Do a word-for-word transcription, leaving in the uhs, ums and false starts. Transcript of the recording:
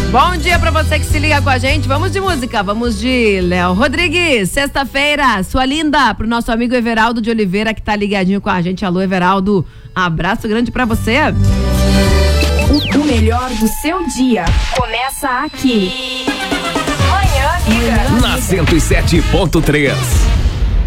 Bom dia pra você que se liga com a gente. Vamos de música, vamos de Léo Rodrigues. Sexta-feira, sua linda, pro nosso amigo Everaldo de Oliveira que tá ligadinho com a gente. Alô, Everaldo, abraço grande pra você. O, o melhor do seu dia começa aqui. Manhã, amiga. Na cento e sete ponto três.